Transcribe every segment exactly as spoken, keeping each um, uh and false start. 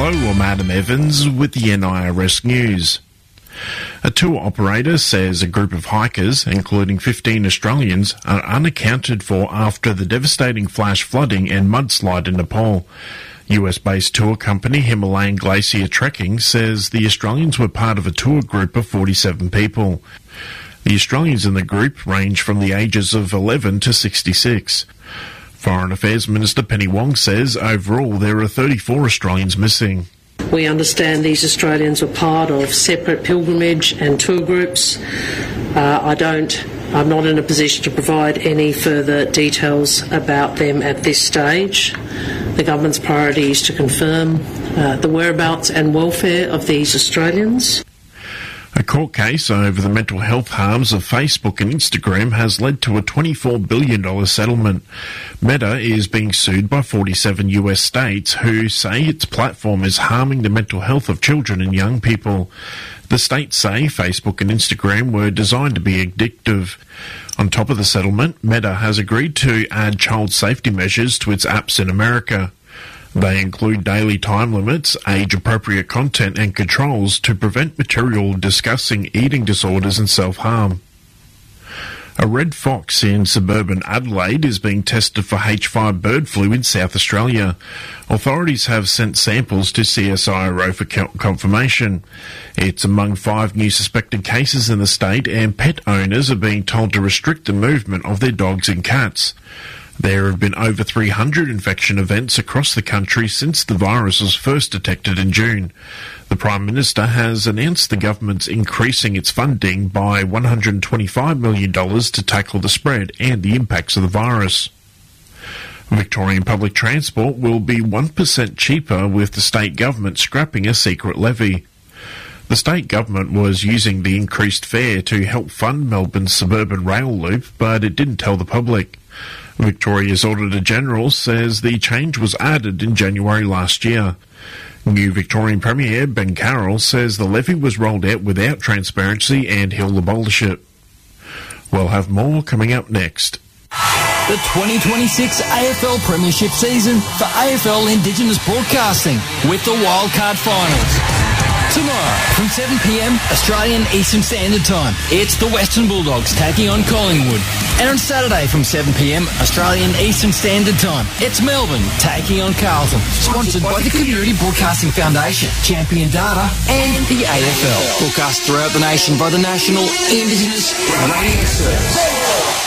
Hello, I'm Adam Evans with the N I R S News. A tour operator says a group of hikers, including fifteen Australians, are unaccounted for after the devastating flash flooding and mudslide in Nepal. U S-based tour company Himalayan Glacier Trekking says the Australians were part of a tour group of forty-seven people. The Australians in the group range from the ages of eleven to sixty-six. Foreign Affairs Minister Penny Wong says overall there are thirty-four Australians missing. We understand these Australians were part of separate pilgrimage and tour groups. Uh, I don't, I'm not in a position to provide any further details about them at this stage. The government's priority is to confirm uh, the whereabouts and welfare of these Australians. A court case over the mental health harms of Facebook and Instagram has led to a twenty-four billion dollars settlement. Meta is being sued by forty-seven U S states who say its platform is harming the mental health of children and young people. The states say Facebook and Instagram were designed to be addictive. On top of the settlement, Meta has agreed to add child safety measures to its apps in America. They include daily time limits, age-appropriate content and controls to prevent material discussing eating disorders and self-harm. A red fox in suburban Adelaide is being tested for H five bird flu in South Australia. Authorities have sent samples to C S I R O for confirmation. It's among five new suspected cases in the state, and pet owners are being told to restrict the movement of their dogs and cats. There have been over three hundred infection events across the country since the virus was first detected in June. The Prime Minister has announced the government's increasing its funding by one hundred twenty-five million dollars to tackle the spread and the impacts of the virus. Victorian public transport will be one percent cheaper with the state government scrapping a secret levy. The state government was using the increased fare to help fund Melbourne's suburban rail loop, but it didn't tell the public. Victoria's Auditor-General says the change was added in January last year. New Victorian Premier Ben Carroll says the levy was rolled out without transparency and he'll abolish it. We'll have more coming up next. The twenty twenty-six A F L Premiership season for A F L Indigenous Broadcasting with the Wildcard Finals. Tomorrow from seven p m Australian Eastern Standard Time, it's the Western Bulldogs taking on Collingwood. And on Saturday from seven p m Australian Eastern Standard Time, it's Melbourne taking on Carlton. Sponsored by the Community Broadcasting Foundation, Champion Data and the A F L. Broadcast throughout the nation by the National Indigenous Radio Service.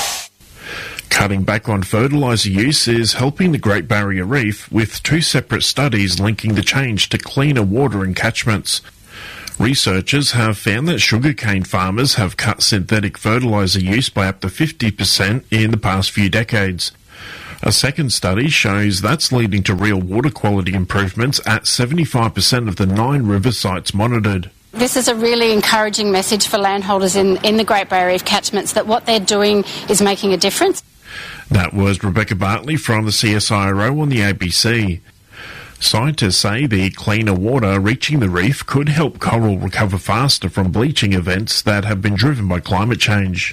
Cutting back on fertiliser use is helping the Great Barrier Reef, with two separate studies linking the change to cleaner water and catchments. Researchers have found that sugarcane farmers have cut synthetic fertiliser use by up to fifty percent in the past few decades. A second study shows that's leading to real water quality improvements at seventy-five percent of the nine river sites monitored. This is a really encouraging message for landholders in, in the Great Barrier Reef catchments that what they're doing is making a difference. That was Rebecca Bartley from the C S I R O on the A B C. Scientists say the cleaner water reaching the reef could help coral recover faster from bleaching events that have been driven by climate change.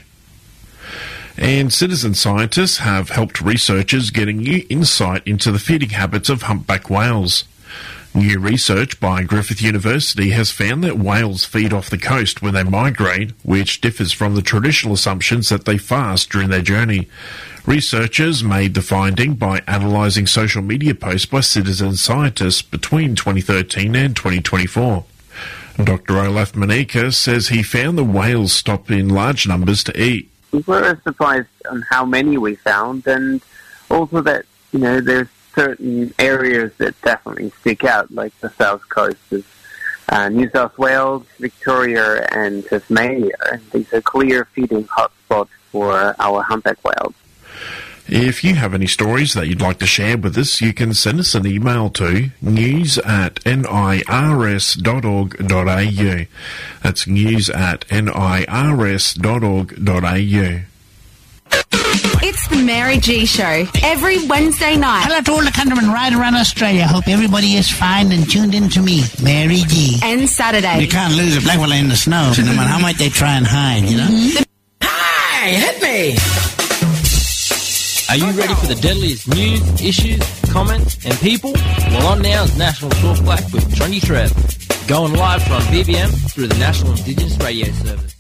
And citizen scientists have helped researchers get a new insight into the feeding habits of humpback whales. New research by Griffith University has found that whales feed off the coast when they migrate, which differs from the traditional assumptions that they fast during their journey. Researchers made the finding by analysing social media posts by citizen scientists between twenty thirteen and twenty twenty-four. Doctor Olaf Manika says he found the whales stop in large numbers to eat. We were surprised on how many we found, and also that, you know, there's certain areas that definitely stick out, like the south coast of uh, New South Wales, Victoria and Tasmania. These are clear feeding hotspots for our humpback whales. If you have any stories that you'd like to share with us, you can send us an email to news at nirs dot org dot a u. That's news at nirs dot org dot a u. It's the Mary G Show, every Wednesday night. Hello to all the countrymen right around Australia. Hope everybody is fine and tuned in to me, Mary G. And Saturday. You can't lose a black fella in the snow, no matter how much they try and hide, you know? Hey, hit me! Are Are you ready for the deadliest news, issues, comments and people? Well, on now is National Talk Black with Trondy Trev. Going live from B B M through the National Indigenous Radio Service.